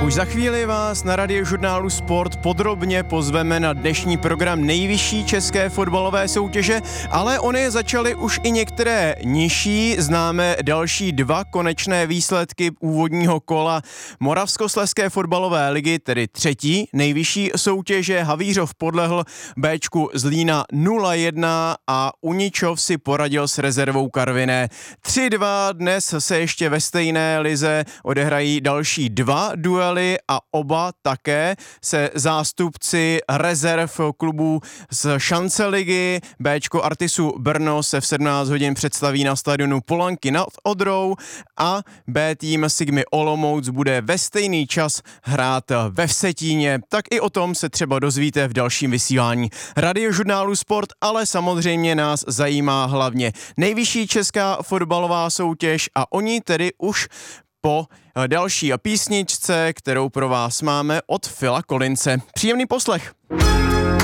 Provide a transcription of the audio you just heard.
Už za chvíli vás na Radiožurnálu Sport podrobně pozveme na dnešní program nejvyšší české fotbalové soutěže, ale ony začaly už i některé nižší. Známe další dva konečné výsledky úvodního kola Moravskoslezské fotbalové ligy, tedy třetí nejvyšší soutěže. Havířov podlehl Béčku Zlína 0-1 a Uničov si poradil s rezervou Karviné 3-2. Dnes se ještě ve stejné lize odehrají další dva duely a oba také se zástupci rezerv klubů z šance ligy. Béčko Artisu Brno se v 17 hodin představí na stadionu Polanky nad Odrou a B tým Sigmy Olomouc bude ve stejný čas hrát ve Vsetíně. Tak i o tom se třeba dozvíte v dalším vysílání Radiožurnálu Sport, ale samozřejmě nás zajímá hlavně nejvyšší česká fotbalová soutěž a oni tedy už po další písničce, kterou pro vás máme od Phila Collinse. Příjemný poslech.